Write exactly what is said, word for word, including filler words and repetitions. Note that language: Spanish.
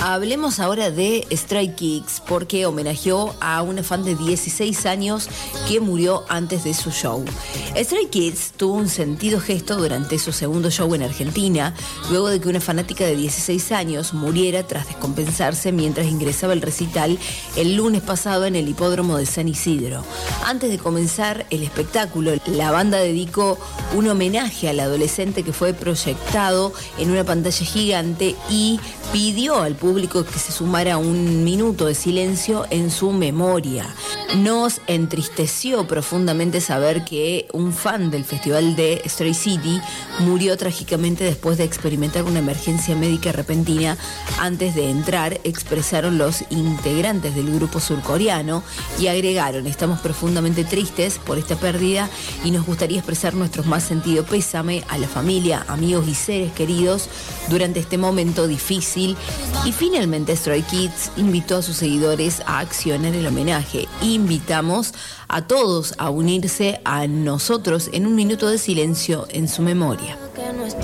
Hablemos ahora de Stray Kids porque homenajeó a una fan de dieciséis años que murió antes de su show. Stray Kids tuvo un sentido gesto durante su segundo show en Argentina, luego de que una fanática de dieciséis años muriera tras descompensarse mientras ingresaba al recital el lunes pasado en el hipódromo de San Isidro. Antes de comenzar el espectáculo, la banda dedicó un homenaje al adolescente que fue proyectado en una pantalla gigante y pidió al público que se sumara un minuto de silencio en su memoria. Nos entristeció profundamente saber que un fan del festival de Stray City murió trágicamente después de experimentar una emergencia médica repentina. Antes de entrar, expresaron los integrantes del grupo surcoreano y agregaron: estamos profundamente tristes por esta pérdida y nos gustaría expresar nuestro más sentido pésame a la familia, amigos y seres queridos durante este momento difícil. Y finalmente Stray Kids invitó a sus seguidores a accionar el homenaje. Invitamos a todos a unirse a nosotros en un minuto de silencio en su memoria.